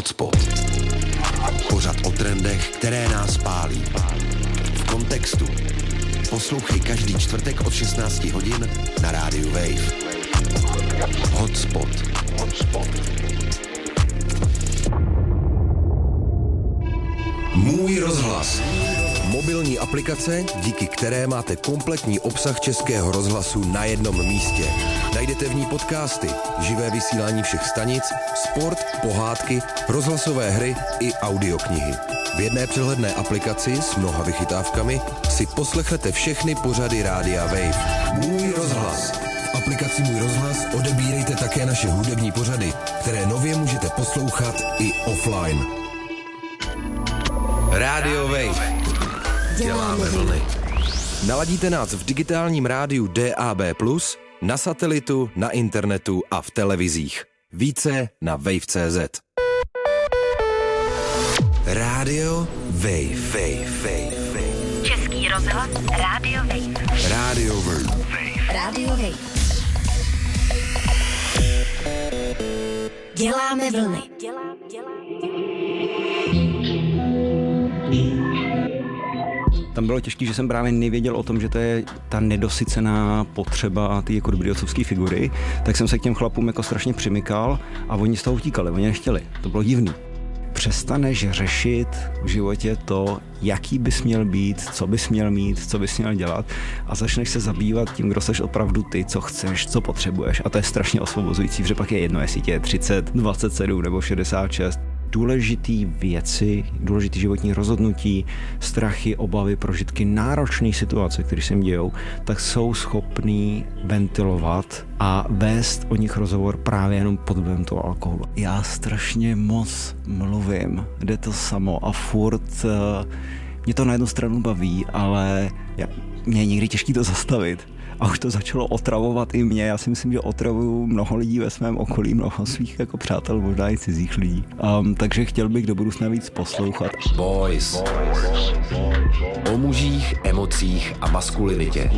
Hotspot. Pořad o trendech, které nás pálí. V kontextu. Poslouchej každý čtvrtek od 16 hodin na rádiu Wave. Hotspot. Můj rozhlas. Mobilní aplikace, díky které máte kompletní obsah Českého rozhlasu na jednom místě. Najdete v ní podcasty, živé vysílání všech stanic, sport, pohádky, rozhlasové hry i audioknihy. V jedné přehledné aplikaci s mnoha vychytávkami si poslechnete všechny pořady rádia Wave. Můj rozhlas. V aplikaci Můj rozhlas odebírejte také naše hudební pořady, které nově můžete poslouchat i offline. Rádio Wave. Děláme vlny. Naladíte nás v digitálním rádiu DAB+, na satelitu, na internetu a v televizích. Více na wave.cz. Rádio Wave. Český rozhlas Rádio Wave. Rádio Wave. Rádio Wave. Děláme vlny. Tam bylo těžké, že jsem právě nevěděl o tom, že to je ta nedosycená potřeba ty jako dobrý otcovský figury, tak jsem se k těm chlapům jako strašně přimykal a oni z toho utíkali, oni nechtěli. To bylo divný. Přestaneš řešit v životě to, jaký bys měl být, co bys měl mít, co bys měl dělat a začneš se zabývat tím, kdo seš opravdu ty, co chceš, co potřebuješ a to je strašně osvobozující, protože pak je jedno, jestli tě je 30, 27 nebo 66. Důležitý věci, důležitý životní rozhodnutí, strachy, obavy, prožitky, náročné situace, které se jim dějou, tak jsou schopný ventilovat a vést o nich rozhovor právě jenom pod vlivem toho alkoholu. Já strašně moc mluvím, jde to samo a furt mě to na jednu stranu baví, ale mě je někdy těžký to zastavit. A už to začalo otravovat i mě. Já si myslím, že otravuju mnoho lidí ve svém okolí, mnoho svých jako přátel, možná i cizích lidí. Takže chtěl bych do budoucna víc poslouchat. Boys. O mužích, emocích a maskulinitě.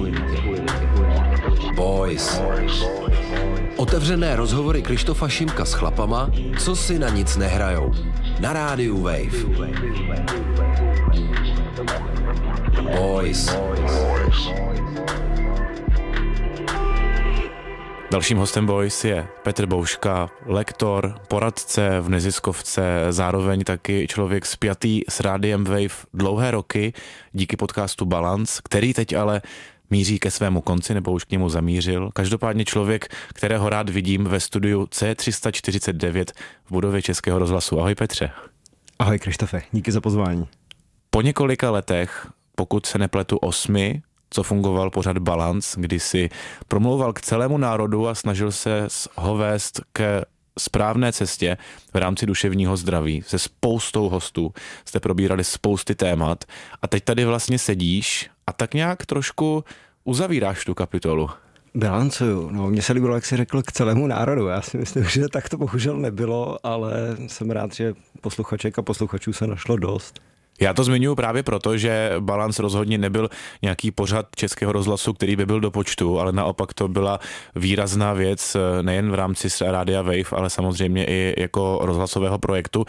Boys. Otevřené rozhovory Krištofa Šimka s chlapama, co si na nic nehrajou. Na rádiu Wave. Boys. Dalším hostem Boys je Petr Bouška, lektor, poradce v neziskovce, zároveň taky člověk spjatý s rádiem Wave dlouhé roky díky podcastu Balance, který teď ale míří ke svému konci, nebo už k němu zamířil. Každopádně člověk, kterého rád vidím ve studiu C349 v budově Českého rozhlasu. Ahoj Petře. Ahoj Krištofe, díky za pozvání. Po několika letech, pokud se nepletu 8, co fungoval pořad Balance, kdy si promlouval k celému národu a snažil se ho vést k správné cestě v rámci duševního zdraví. Se spoustou hostů jste probírali spousty témat a teď tady vlastně sedíš a tak nějak trošku uzavíráš tu kapitolu. Bilancuju. No, mně se líbilo, jak jsi řekl, k celému národu. Já si myslím, že tak to bohužel nebylo, ale jsem rád, že posluchaček a posluchačů se našlo dost. Já to zmiňuji právě proto, že Balance rozhodně nebyl nějaký pořad Českého rozhlasu, který by byl do počtu, ale naopak to byla výrazná věc nejen v rámci Rádia Wave, ale samozřejmě i jako rozhlasového projektu.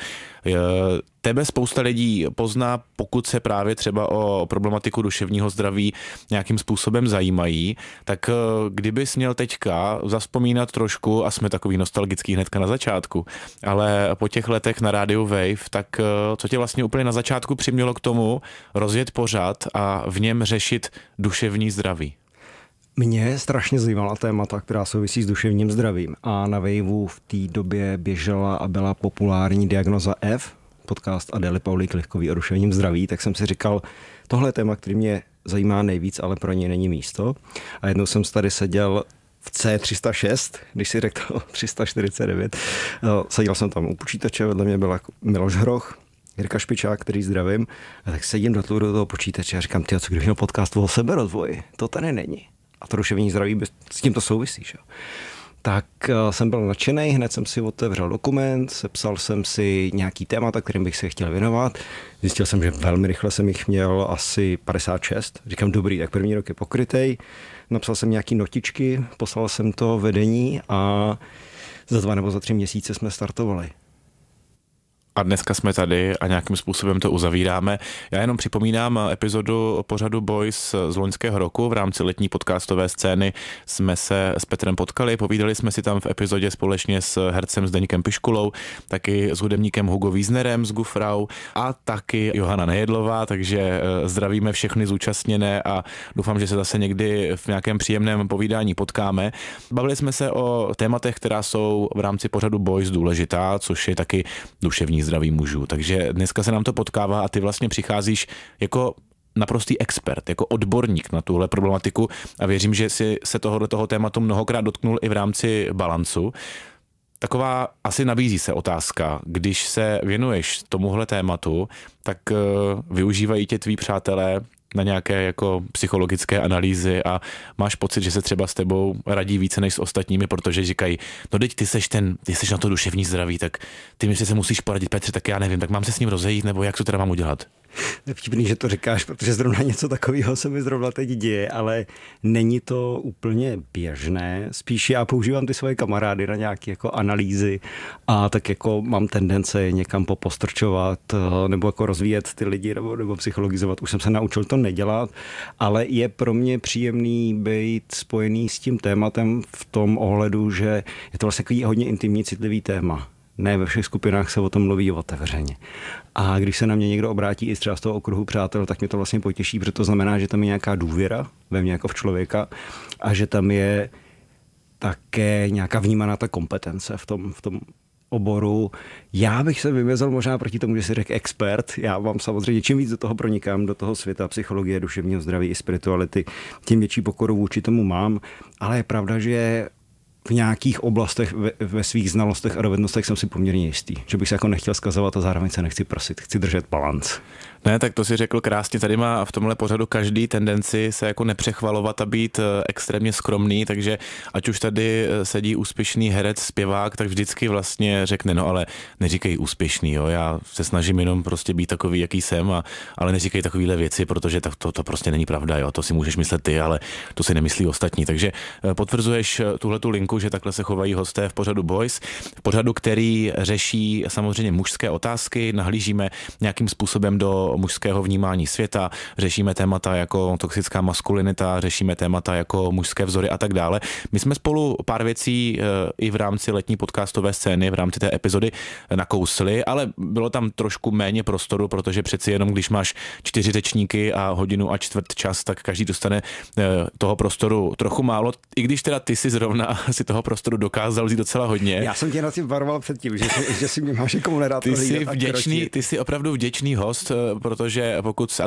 Tebe spousta lidí pozná, pokud se právě třeba o problematiku duševního zdraví nějakým způsobem zajímají, tak kdybys měl teďka zavzpomínat trošku, a jsme takový nostalgický hnedka na začátku, ale po těch letech na rádiu Wave, tak co tě vlastně úplně na začátku přimělo k tomu rozjet pořad a v něm řešit duševní zdraví? Mě strašně zajímala témata, která souvisí s duševním zdravím a na Waveu v té době běžela a byla populární Diagnoza F, podcast Adély Paulík-Livkový o duševním zdraví, tak jsem si říkal, tohle je téma, který mě zajímá nejvíc, ale pro něj není místo. A jednou jsem tady seděl v C306, když si řekl 349. Seděl jsem tam u počítače, vedle mě byl Miloš Hroch, Jirka Špičák, který zdravím. A tak sedím do toho počítače a říkám, tyjo, co když měl podcast o seberozvoji? To tady není. A to duševní zdraví s tím to souvisí. Že? Tak jsem byl nadšený, hned jsem si otevřel dokument, sepsal jsem si nějaký témata, kterým bych se chtěl věnovat. Zjistil jsem, že velmi rychle jsem jich měl asi 56. Říkám, dobrý, tak první rok je pokrytej. Napsal jsem nějaký notičky, poslal jsem to vedení a za 2 nebo za 3 měsíce jsme startovali. A dneska jsme tady a nějakým způsobem to uzavíráme. Já jenom připomínám epizodu pořadu Boys z loňského roku. V rámci letní podcastové scény jsme se s Petrem potkali, povídali jsme si tam v epizodě společně s hercem Zdeňkem Piškulou, taky s hudebníkem Hugo Wiesnerem z Gufrau a taky Johana Nejedlová, takže zdravíme všechny zúčastněné a doufám, že se zase někdy v nějakém příjemném povídání potkáme. Bavili jsme se o tématech, která jsou v rámci pořadu Boys důležitá, což je taky duševní zdraví mužů. Takže dneska se nám to potkává a ty vlastně přicházíš jako naprostý expert, jako odborník na tuhle problematiku a věřím, že si se tohoto tématu mnohokrát dotknul i v rámci Balancu. Taková asi nabízí se otázka, když se věnuješ tomuhle tématu, tak využívají tě tví přátelé na nějaké jako psychologické analýzy a máš pocit, že se třeba s tebou radí více než s ostatními, protože říkají, no teď ty seš na to duševní zdraví, tak ty mi se musíš poradit, Petře, tak já nevím, tak mám se s ním rozejít, nebo jak to teda mám udělat? Je vtipný, že to říkáš, protože zrovna něco takového se mi zrovna teď děje, ale není to úplně běžné. Spíš já používám ty svoje kamarády na nějaké jako analýzy a tak jako mám tendence někam popostrčovat nebo jako rozvíjet ty lidi nebo psychologizovat. Už jsem se naučil to nedělat, ale je pro mě příjemný být spojený s tím tématem v tom ohledu, že je to vlastně takový hodně intimní, citlivý téma. Ne ve všech skupinách se o tom mluví otevřeně. A když se na mě někdo obrátí i třeba z toho okruhu přátel, tak mě to vlastně potěší, protože to znamená, že tam je nějaká důvěra ve mně jako v člověka a že tam je také nějaká vnímaná ta kompetence v tom oboru. Já bych se vymezil možná proti tomu, že si řekl expert. Já vám samozřejmě, čím víc do toho pronikám, do toho světa psychologie, duševního zdraví i spirituality, tím větší pokoru vůči tomu mám. Ale je pravda, že v nějakých oblastech ve svých znalostech a dovednostech jsem si poměrně jistý. Že bych se jako nechtěl zkazovat a zároveň se nechci prosit. Chci držet balanc. Ne, tak to si řekl krásně. Tady má v tomhle pořadu každý tendenci se jako nepřechvalovat a být extrémně skromný, takže ať už tady sedí úspěšný herec, zpěvák, tak vždycky vlastně řekne, no ale neříkej úspěšný, jo, já se snažím jenom prostě být takový, jaký jsem, ale neříkej takovýhle věci, protože to prostě není pravda, jo, to si můžeš myslet ty, ale to si nemyslí ostatní. Takže potvrzuješ tuhletu linku, že takhle se chovají hosté v pořadu Boys, v pořadu, který řeší samozřejmě mužské otázky, nahlížíme nějakým způsobem do mužského vnímání světa, řešíme témata jako toxická maskulinita, řešíme témata jako mužské vzory a tak dále. My jsme spolu pár věcí i v rámci letní podcastové scény, v rámci té epizody nakousli, ale bylo tam trošku méně prostoru, protože přeci jenom, když máš 4 řečníky a 1 hodinu a čtvrt čas, tak každý dostane toho prostoru trochu málo, i když teda ty si zrovna si toho prostoru dokázal vzít docela hodně. Já jsem tě na tím varoval předtím, že si mě máš jako nerad. Ty jsi opravdu vděčný host, protože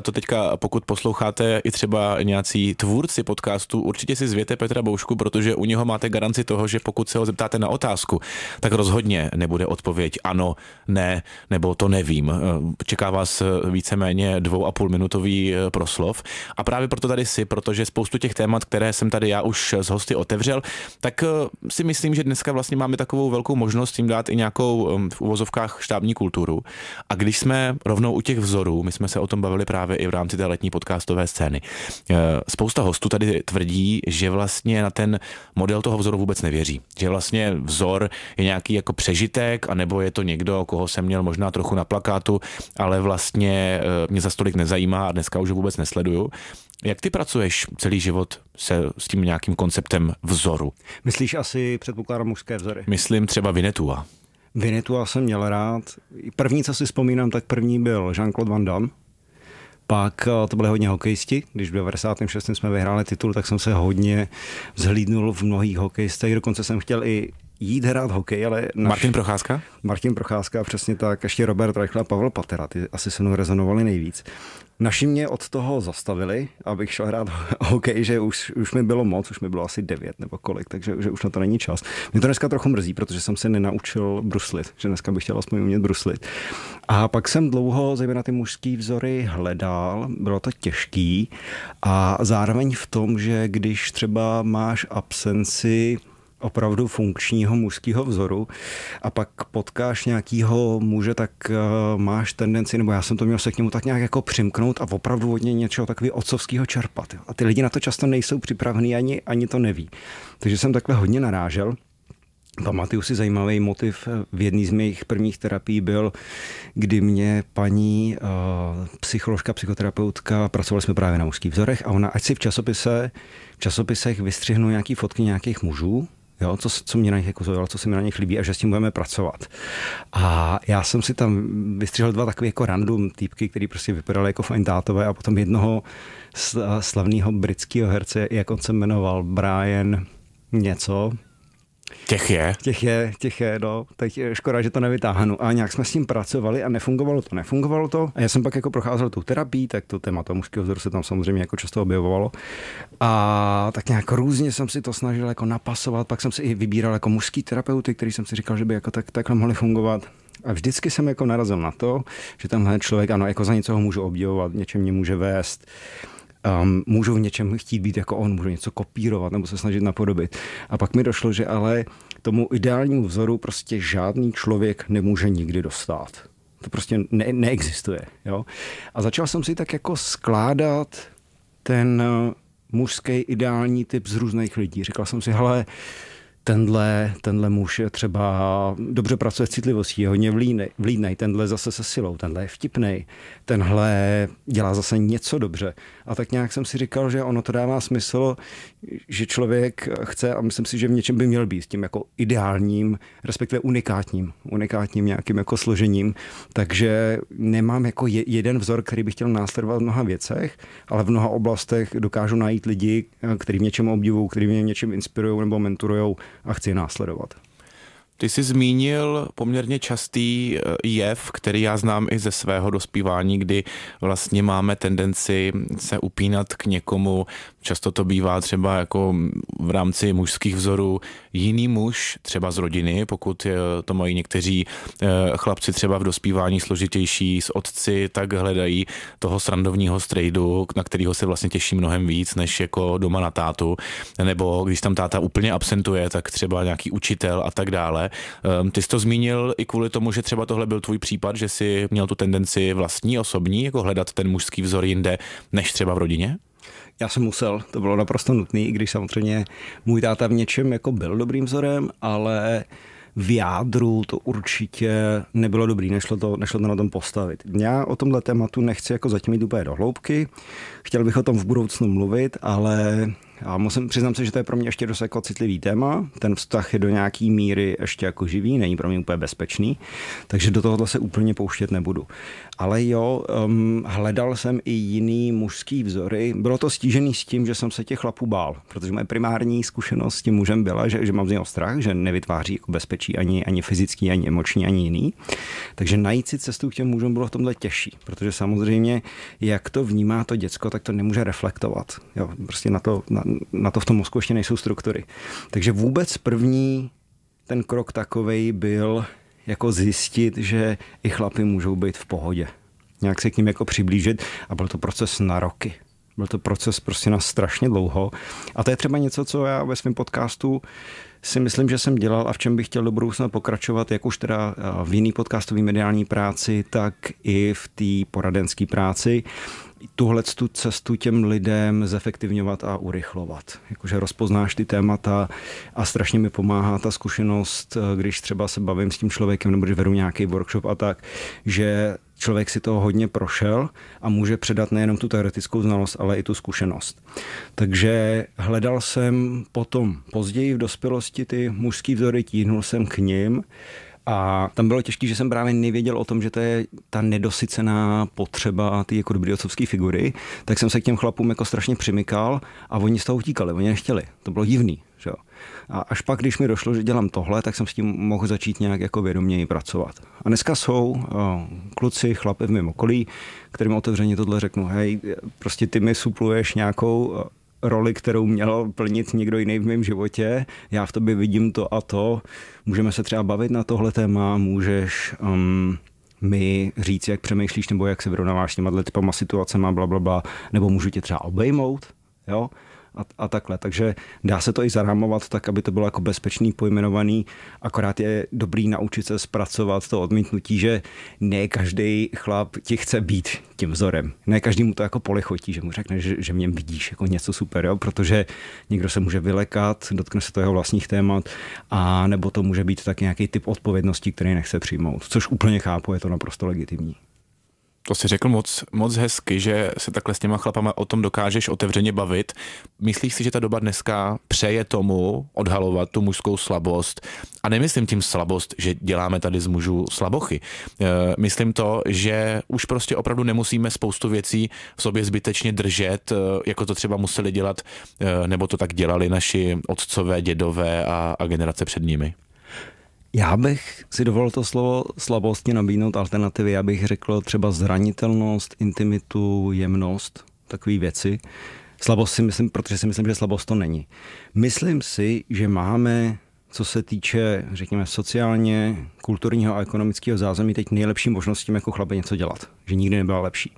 pokud posloucháte i třeba nějací tvůrci podcastu, určitě si zvěte Petra Boušku, protože u něho máte garanci toho, že pokud se ho zeptáte na otázku, tak rozhodně nebude odpověď ano, ne, nebo to nevím. Čeká vás víceméně 2,5 minutový proslov a právě proto tady protože spoustu těch témat, které jsem tady já už s hosty otevřel, tak si myslím, že dneska vlastně máme takovou velkou možnost jim dát i nějakou v uvozovkách štábní kulturu. A když jsme rovnou u těch vzorů, my jsme se o tom bavili právě i v rámci té letní podcastové scény. Spousta hostů tady tvrdí, že vlastně na ten model toho vzoru vůbec nevěří. Že vlastně vzor je nějaký jako přežitek, anebo je to někdo, koho jsem měl možná trochu na plakátu, ale vlastně mě za stolik nezajímá a dneska už ho vůbec nesleduju. Jak ty pracuješ celý život s tím nějakým konceptem vzoru? Myslíš asi, předpokládám, mužské vzory? Myslím třeba Winnetua. Winnetua jsem měl rád. První, co si vzpomínám, tak první byl Jean-Claude Van Damme. Pak to byly hodně hokejisti. Když v 96. jsme vyhráli titul, tak jsem se hodně vzhlídnul v mnohých hokejistech. Dokonce jsem chtěl i jít hrát hokej, ale... Martin Procházka? Martin Procházka, přesně tak. Ještě Robert Reichl a Pavel Patera. Ty asi se mnou rezonovali nejvíc. Naši mě od toho zastavili, abych šel hrát hokej, že už mi bylo moc, už mi bylo asi 9 nebo kolik, takže že už na to není čas. Mě to dneska trochu mrzí, protože jsem se nenaučil bruslit, že dneska bych chtěl aspoň umět bruslit. A pak jsem dlouho, zejména ty mužský vzory, hledal, bylo to těžký a zároveň v tom, že když třeba máš absenci opravdu funkčního mužského vzoru a pak potkáš nějakýho muže, tak máš tendenci, nebo já jsem to měl se k němu tak nějak jako přimknout a opravdu od něj něčeho takového otcovského čerpat. A ty lidi na to často nejsou připravení, ani to neví. Takže jsem takhle hodně narážel. Pamatuju si zajímavý motiv v jedné z mých prvních terapií byl, kdy mě paní psycholožka, psychoterapeutka, pracovali jsme právě na mužských vzorech a ona, ať si v časopisech vystřihnu nějaký fotky nějakých mužů, jo, co mě na nich jako zaujalo, co se mi na nich líbí a že s tím budeme pracovat. A já jsem si tam vystřihl 2 takové jako random týpky, který prostě vypadaly jako fajn tátové a potom jednoho slavného britského herce, jak on se jmenoval, Brian něco. Těch je, no. Teď škoda, že to nevytáhnu. A nějak jsme s tím pracovali a nefungovalo to. A já jsem pak jako procházel tou terapii, tak to téma toho mužského vzoru se tam samozřejmě jako často objevovalo. A tak nějak různě jsem si to snažil jako napasovat, pak jsem si i vybíral jako mužský terapeuty, který jsem si říkal, že by jako takhle mohli fungovat. A vždycky jsem jako narazil na to, že tenhle člověk, ano, jako za něco ho můžu obdivovat, něčem mě může vést. Můžu v něčem chtít být jako on, můžu něco kopírovat nebo se snažit napodobit. A pak mi došlo, že ale tomu ideálnímu vzoru prostě žádný člověk nemůže nikdy dostat. To prostě neexistuje. Jo? A začal jsem si tak jako skládat ten mužský ideální typ z různých lidí. Říkal jsem si, hele, tenhle muž je třeba dobře pracuje s citlivostí, je hodně vlídnej, tenhle zase se silou, tenhle je vtipnej, tenhle dělá zase něco dobře. A tak nějak jsem si říkal, že ono to dává smysl, že člověk chce, a myslím si, že v něčem by měl být s tím jako ideálním, respektive unikátním nějakým jako složením. Takže nemám jako jeden vzor, který bych chtěl následovat v mnoha věcech, ale v mnoha oblastech dokážu najít lidi, kteří v něčem obdivují, kteří mě něčem inspirují nebo mentorujou a chci následovat. Ty jsi zmínil poměrně častý jev, který já znám i ze svého dospívání, kdy vlastně máme tendenci se upínat k někomu. Často to bývá třeba jako v rámci mužských vzorů jiný muž, třeba z rodiny, pokud to mají někteří chlapci třeba v dospívání složitější s otci, tak hledají toho srandovního strejdu, na kterého se vlastně těší mnohem víc, než jako doma na tátu. Nebo když tam táta úplně absentuje, tak třeba nějaký učitel a tak dále. Ty jsi to zmínil i kvůli tomu, že třeba tohle byl tvůj případ, že jsi měl tu tendenci vlastní, osobní, jako hledat ten mužský vzor jinde, než třeba v rodině? Já jsem musel, to bylo naprosto nutné, i když samozřejmě můj táta v něčem jako byl dobrým vzorem, ale v jádru to určitě nebylo dobrý, nešlo to na tom postavit. Já o tomhle tématu nechci jako zatím jít úplně do hloubky, chtěl bych o tom v budoucnu mluvit, ale přiznám se, že to je pro mě ještě dost jako citlivý téma. Ten vztah je do nějaký míry ještě jako živý, není pro mě úplně bezpečný, takže do tohohle se úplně pouštět nebudu. Ale jo, hledal jsem i jiný mužský vzory. Bylo to stížený s tím, že jsem se těch chlapů bál, protože moje primární zkušenost s tím mužem byla, že mám z něho strach, že nevytváří jako bezpečí ani fyzický, ani emoční, ani jiný. Takže najít si cestu k těm mužům bylo v tomhle těžší, protože samozřejmě, jak to vnímá to děcko, tak to nemůže reflektovat. Jo, prostě na to v tom mozku ještě nejsou struktury. Takže vůbec první ten krok takovej byl jako zjistit, že i chlapi můžou být v pohodě. Nějak se k ním jako přiblížit a byl to proces na roky. Byl to proces prostě na strašně dlouho. A to je třeba něco, co já ve svém podcastu si myslím, že jsem dělal a v čem bych chtěl do budoucna pokračovat, jak už teda v jiný podcastový mediální práci, tak i v té poradenské práci. Tuhletu cestu těm lidem zefektivňovat a urychlovat. Jakože rozpoznáš ty témata a strašně mi pomáhá ta zkušenost, když třeba se bavím s tím člověkem nebo když vedu nějaký workshop a tak, že člověk si toho hodně prošel a může předat nejenom tu teoretickou znalost, ale i tu zkušenost. Takže hledal jsem potom později v dospělosti ty mužský vzory, tíhnul jsem k nim. A tam bylo těžké, že jsem právě nevěděl o tom, že to je ta nedosycená potřeba ty jako dobrý otcovský figury, tak jsem se k těm chlapům jako strašně přimykal a oni z toho utíkali, oni nechtěli. To bylo divný, že jo. A až pak, když mi došlo, že dělám tohle, tak jsem s tím mohl začít nějak jako vědoměji pracovat. A dneska jsou kluci, chlapy v mém okolí, kterým otevřeně tohle řeknu, hej, prostě ty mi supluješ nějakou roli, kterou měl plnit někdo jiný v mém životě. Já v tobě vidím to a to. Můžeme se třeba bavit na tohle téma, můžeš mi říct, jak přemýšlíš nebo jak se vyrovnáváš s těma typama situacema, blablabla, nebo můžu tě třeba obejmout, jo? a takhle. Takže dá se to i zarámovat tak, aby to bylo jako bezpečný, pojmenovaný, akorát je dobrý naučit se zpracovat to odmítnutí, že ne každý chlap ti chce být tím vzorem. Ne každý mu to jako polichotí, že mu řekne, že v něm vidíš jako něco super, jo? Protože někdo se může vylekat, dotkne se to jeho vlastních témat, a nebo to může být tak nějaký typ odpovědnosti, který nechce přijmout, což úplně chápu, je to naprosto legitimní. To si řekl moc hezky, že se takhle s těma chlapama o tom dokážeš otevřeně bavit. Myslíš si, že ta doba dneska přeje tomu odhalovat tu mužskou slabost? A nemyslím tím slabost, že děláme tady z mužů slabochy. Myslím to, že už prostě opravdu nemusíme spoustu věcí v sobě zbytečně držet, jako to třeba museli dělat, nebo to tak dělali naši otcové, dědové a generace před nimi. Já bych si dovolil to slovo slabosti nabídnout alternativy. Já bych řekl třeba zranitelnost, intimitu, jemnost, takové věci. Slabost si myslím, protože si myslím, že slabost to není. Myslím si, že máme, co se týče, řekněme, sociálně, kulturního a ekonomického zázemí, teď nejlepší možnost s tím jako chlapi něco dělat. Že nikdy nebyla lepší.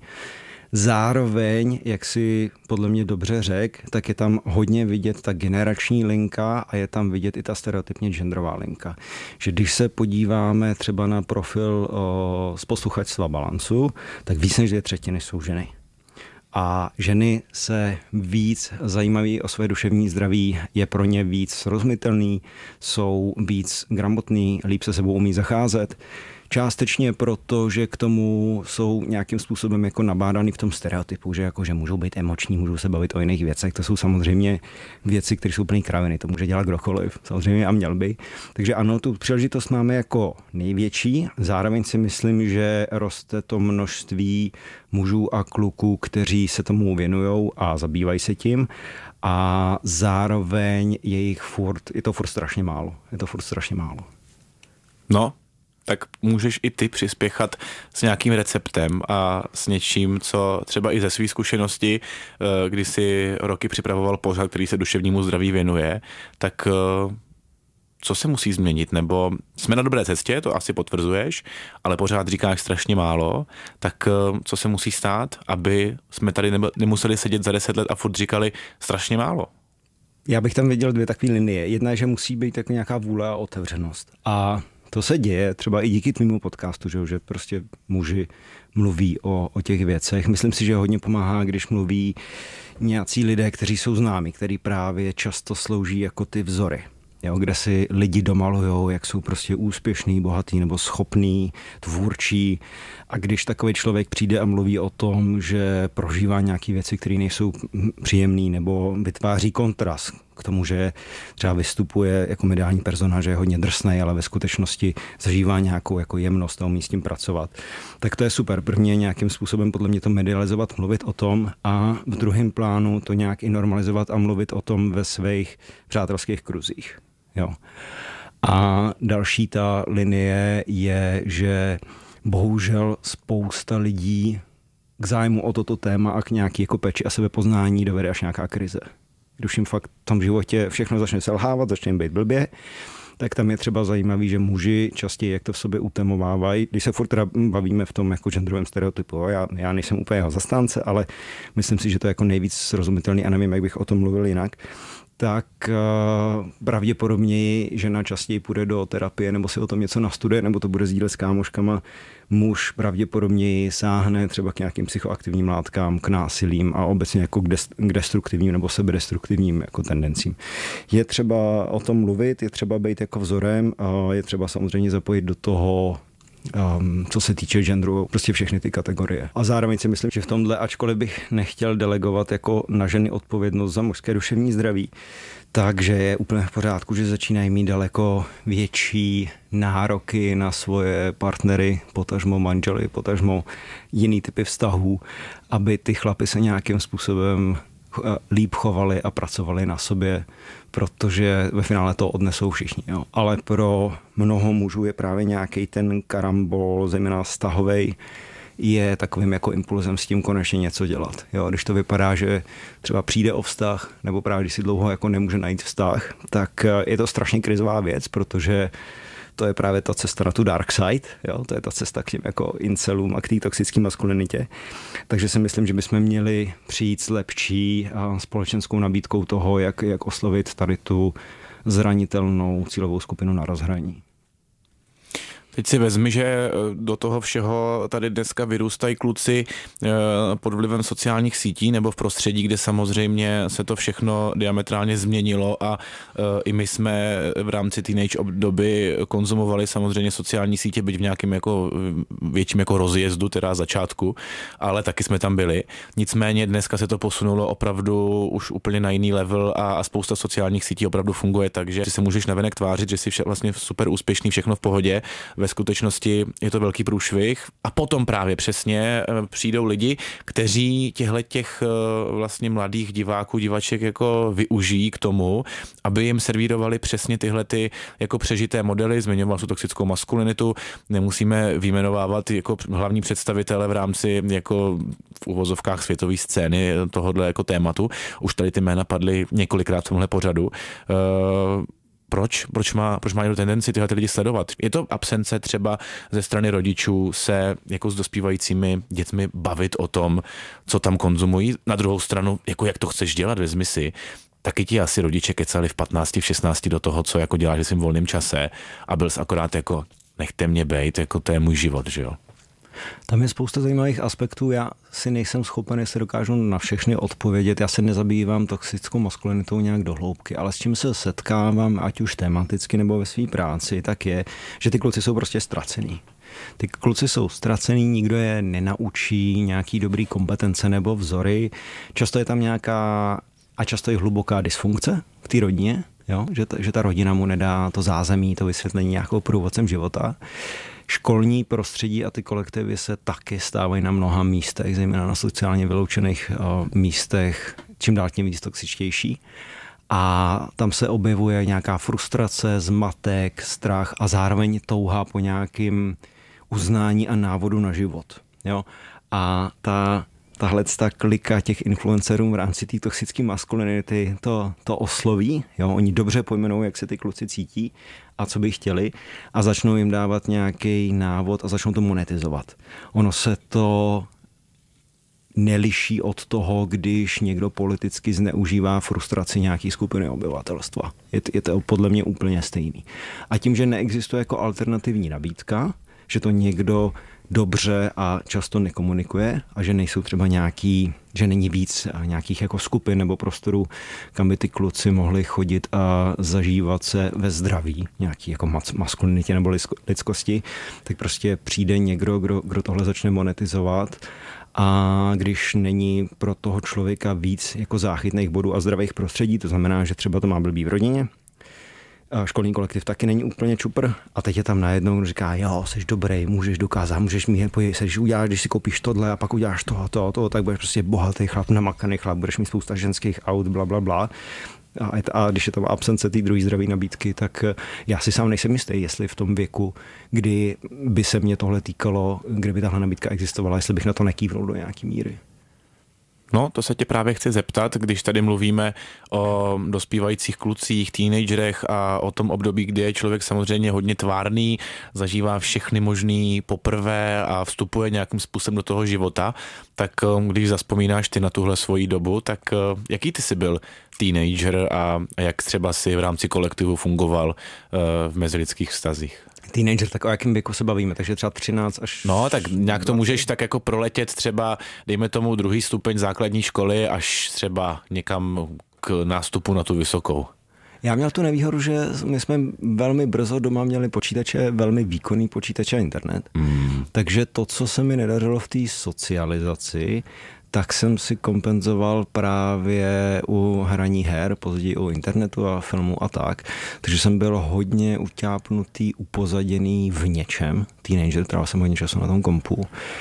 Zároveň, jak si podle mě dobře řekl, tak je tam hodně vidět ta generační linka a je tam vidět i ta stereotypně genderová linka. Že když se podíváme třeba na profil z posluchačstva Balancu, tak víc než 2/3 jsou ženy. A ženy se víc zajímaví o své duševní zdraví, je pro ně víc srozumitelný, jsou víc gramotný, líp se sebou umí zacházet. Částečně proto, že k tomu jsou nějakým způsobem jako nabádány v tom stereotypu, že jako, že můžou být emoční, můžou se bavit o jiných věcech. To jsou samozřejmě věci, které jsou plný kraviny. To může dělat kdokoliv, samozřejmě, a měl by. Takže ano, tu příležitost máme jako největší. Zároveň si myslím, že roste to množství mužů a kluků, kteří se tomu věnujou a zabývají se tím. A zároveň je to furt strašně málo. No, tak můžeš i ty přispěchat s nějakým receptem a s něčím, co třeba i ze své zkušenosti, kdy si roky připravoval pořad, který se duševnímu zdraví věnuje, tak co se musí změnit? Nebo jsme na dobré cestě, to asi potvrzuješ, ale pořád říkáš strašně málo, tak co se musí stát, aby jsme tady nemuseli sedět za 10 let a furt říkali strašně málo? Já bych tam viděl 2 takové linie. Jedna je, že musí být tak nějaká vůle a otevřenost. A to se děje třeba i díky tvému podcastu, že prostě muži mluví o těch věcech. Myslím si, že hodně pomáhá, když mluví nějací lidé, kteří jsou známí, který právě často slouží jako ty vzory. Jo, kde si lidi domalujou, jak jsou prostě úspěšný, bohatý nebo schopný, tvůrčí. A když takový člověk přijde a mluví o tom, že prožívá nějaké věci, které nejsou příjemné, nebo vytváří kontrast k tomu, že třeba vystupuje jako mediální persona, že je hodně drsnej, ale ve skutečnosti zažívá nějakou jako jemnost a umí s tím pracovat, tak to je super. První je nějakým způsobem podle mě to medializovat, mluvit o tom, a v druhém plánu to nějak i normalizovat a mluvit o tom ve svých přátelských kruzích. Jo. A další ta linie je, že bohužel spousta lidí k zájmu o toto téma a k nějaký jako péči a sebepoznání dovede až nějaká krize. Když jim fakt v tom životě všechno začne selhávat, začne jim být blbě, tak tam je třeba zajímavý, že muži častěji, jak to v sobě utemovávají, když se furt teda bavíme v tom jako genderovém stereotypu, já nejsem úplně jeho zastánce, ale myslím si, že to je jako nejvíc srozumitelný a nevím, jak bych o tom mluvil jinak, tak pravděpodobně žena častěji půjde do terapie nebo si o tom něco nastuduje, nebo to bude sdílet s kámoškama. Muž pravděpodobně sáhne třeba k nějakým psychoaktivním látkám, k násilím a obecně jako k destruktivním nebo sebedestruktivním jako tendencím. Je třeba o tom mluvit, je třeba být jako vzorem a je třeba samozřejmě zapojit do toho, co se týče genderu, prostě všechny ty kategorie. A zároveň si myslím, že v tomhle, ačkoliv bych nechtěl delegovat jako na ženy odpovědnost za mužské duševní zdraví, takže je úplně v pořádku, že začínají mít daleko větší nároky na svoje partnery, potažmo manžely, potažmo jiný typy vztahů, aby ty chlapy se nějakým způsobem líp chovali a pracovali na sobě, protože ve finále to odnesou všichni. Jo. Ale pro mnoho mužů je právě nějaký ten karambol, zejména vztahovej, je takovým jako impulzem s tím konečně něco dělat. Jo, když to vypadá, že třeba přijde o vztah, nebo právě když si dlouho jako nemůže najít vztah, tak je to strašně krizová věc, protože to je právě ta cesta na tu dark side, jo? To je ta cesta k těm jako incelům a k té toxické maskulinitě. Takže si myslím, že bychom měli přijít s lepší společenskou nabídkou toho, jak oslovit tady tu zranitelnou cílovou skupinu na rozhraní. Teď si vezmi, že do toho všeho tady dneska vyrůstají kluci pod vlivem sociálních sítí nebo v prostředí, kde samozřejmě se to všechno diametrálně změnilo a i my jsme v rámci teenage období konzumovali samozřejmě sociální sítě, byť v nějakém jako větším jako rozjezdu, teda začátku, ale taky jsme tam byli. Nicméně dneska se to posunulo opravdu už úplně na jiný level a spousta sociálních sítí opravdu funguje tak, že si se můžeš navenek tvářit, že jsi vlastně super úspěšný, všechno v pohodě. Ve skutečnosti je to velký průšvih a potom právě přesně přijdou lidi, kteří těch vlastně mladých diváků, divaček jako využijí k tomu, aby jim servírovali přesně tyhle ty jako přežité modely, zmiňoval tu toxickou maskulinitu, nemusíme vyjmenovávat jako hlavní představitele v rámci jako v uvozovkách světové scény tohohle jako tématu. Už tady ty jména padly několikrát v tomhle pořadu. Proč má někdo tendenci tyhle lidi sledovat? Je to absence třeba ze strany rodičů se jako s dospívajícími dětmi bavit o tom, co tam konzumují? Na druhou stranu, jako jak to chceš dělat, vezmi si, taky ti asi rodiče kecali v 15, v 16 do toho, co jako děláš ve svým volném čase a byl jsi akorát jako nechte mě bejt, jako to je můj život, že jo? Tam je spousta zajímavých aspektů, já si nejsem schopen, jestli dokážu na všechny odpovědět, já se nezabývám toxickou maskulinitou nějak do hloubky, ale s čím se setkávám, ať už tematicky nebo ve své práci, tak je, že ty kluci jsou prostě ztracený. Ty kluci jsou ztracený, nikdo je nenaučí nějaký dobrý kompetence nebo vzory, často je tam nějaká a často je hluboká dysfunkce v té rodině, jo? Že ta rodina mu nedá to zázemí, to vysvětlení nějakou průvodcem života. Školní prostředí a ty kolektivy se taky stávají na mnoha místech, zejména na sociálně vyloučených místech, čím dál tím víc toxičtější. A tam se objevuje nějaká frustrace, zmatek, strach a zároveň touha po nějakým uznání a návodu na život. Jo? A tahle klika těch influencerů v rámci té toxické maskulinity to osloví. Jo? Oni dobře pojmenou, jak se ty kluci cítí a co by chtěli a začnou jim dávat nějaký návod a začnou to monetizovat. Ono se to neliší od toho, když někdo politicky zneužívá frustraci nějaký skupiny obyvatelstva. Je to podle mě úplně stejný. A tím, že neexistuje jako alternativní nabídka, že to někdo dobře a často nekomunikuje a že nejsou třeba že není víc nějakých jako skupin nebo prostorů, kam by ty kluci mohli chodit a zažívat se ve zdraví, nějaký jako maskulinitě nebo lidskosti, tak prostě přijde někdo, kdo tohle začne monetizovat a když není pro toho člověka víc jako záchytných bodů a zdravých prostředí, to znamená, že třeba to má blbý v rodině, školní kolektiv taky není úplně čupr a teď je tam najednou, kdo říká, jo, jsi dobrý, můžeš dokázat, můžeš mít, uděláš, když si koupíš tohle a pak uděláš toho, tak budeš prostě bohatý chlap, namakaný chlap, budeš mít spousta ženských aut, bla. A když je tam absence té druhé zdravé nabídky, tak já si sám nejsem jistý, jestli v tom věku, kdy by se mě tohle týkalo, kde by tahle nabídka existovala, jestli bych na to nekývnul do nějaký míry. No, to se tě právě chci zeptat, když tady mluvíme o dospívajících klucích, teenagerech a o tom období, kdy je člověk samozřejmě hodně tvárný, zažívá všechny možný poprvé a vstupuje nějakým způsobem do toho života, tak když zavzpomínáš ty na tuhle svoji dobu, tak jaký ty jsi byl teenager a jak třeba si v rámci kolektivu fungoval v mezilidských vztazích? Teenager, tak o jakém věku se bavíme, takže třeba 13 až... No, tak nějak to můžeš tak jako proletět třeba, dejme tomu 2. stupeň základní školy až třeba někam k nástupu na tu vysokou. Já měl tu nevýhodu, že my jsme velmi brzo doma měli počítače, velmi výkonný počítače a internet. Takže to, co se mi nedařilo v té socializaci, tak jsem si kompenzoval právě u hraní her, později u internetu a filmu a tak. Takže jsem byl hodně utápnutý, upozaděný v něčem. Teenager, trávil jsem hodně času na tom kompu.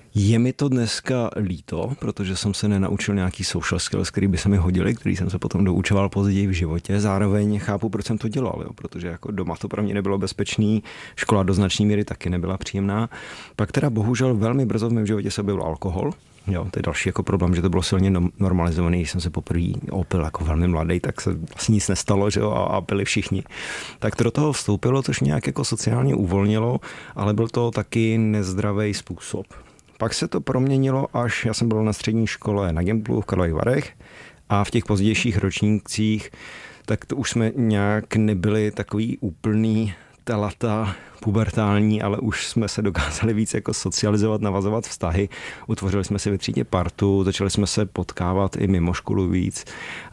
Je mi to dneska líto, protože jsem se nenaučil nějaký social skills, který by se mi hodili, který jsem se potom doučoval později v životě. Zároveň chápu, proč jsem to dělal, jo, protože jako doma to pro mě nebylo bezpečný, škola do značné míry taky nebyla příjemná. Pak teda bohužel velmi brzo v mém životě se objevil alkohol. Jo, to je další jako problém, že to bylo silně normalizovaný. Když jsem se poprvé opil jako velmi mladý, tak se vlastně nic nestalo, že jo, a pili všichni. Tak to do toho vstoupilo, což nějak jako sociálně uvolnilo, ale byl to taky nezdravý způsob. Pak se to proměnilo, až já jsem byl na střední škole na Gimplu v Karlových Varech a v těch pozdějších ročnících, tak to už jsme nějak nebyli takový úplný telata pubertální, ale už jsme se dokázali víc jako socializovat, navazovat vztahy. Utvořili jsme si ve třídě partu, začali jsme se potkávat i mimo školu víc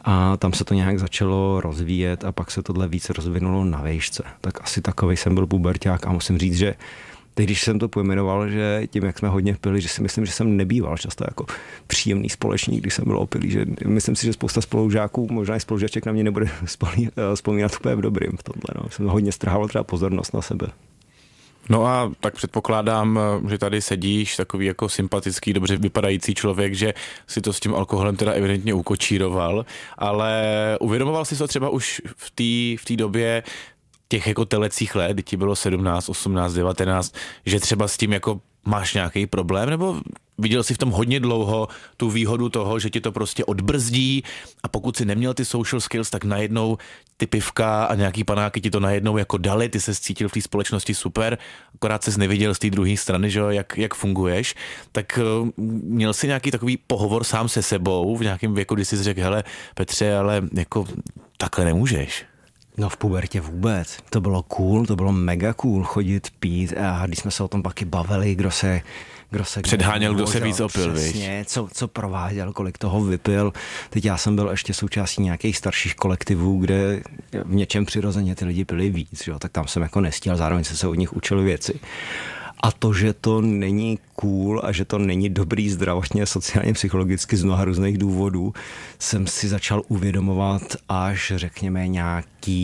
a tam se to nějak začalo rozvíjet a pak se tohle víc rozvinulo na vejšce. Tak asi takovej jsem byl puberťák a musím říct, že teď, když jsem to pojmenoval, že tím, jak jsme hodně pili, že si myslím, že jsem nebýval často jako příjemný společník, když jsem byl opilý, že myslím si, že spousta spolužáků, možná i spolužaček na mě nebude vzpomínat úplně v dobrým v tomhle. No. Jsem hodně strhával třeba pozornost na sebe. No a tak předpokládám, že tady sedíš takový jako sympatický, dobře vypadající člověk, že si to s tím alkoholem teda evidentně ukočíroval, ale uvědomoval jsi to třeba už v té době těch jako telecích let, kdy ti bylo 17, 18, 19, že třeba s tím jako máš nějaký problém, nebo viděl jsi v tom hodně dlouho tu výhodu toho, že ti to prostě odbrzdí a pokud si neměl ty social skills, tak najednou ty pivka a nějaký panáky ti to najednou jako dali, ty se cítil v té společnosti super, akorát ses neviděl z té druhé strany, že jo, jak funguješ, tak měl jsi nějaký takový pohovor sám se sebou v nějakém věku, kdy jsi řekl, hele Petře, ale jako takhle nemůžeš. No v pubertě vůbec. To bylo cool, to bylo mega cool chodit pít a když jsme se o tom pak i bavili, kdo se předháněl, kdo se víc opil, přesně, co prováděl, kolik toho vypil. Teď já jsem byl ještě součástí nějakých starších kolektivů, kde v něčem přirozeně ty lidi pili víc, jo? Tak tam jsem jako nestíhal, zároveň jsem se od nich učil věci. A to, že to není cool a že to není dobrý zdravotně, sociálně, psychologicky z mnoha různých důvodů, jsem si začal uvědomovat až, řekněme, nějaký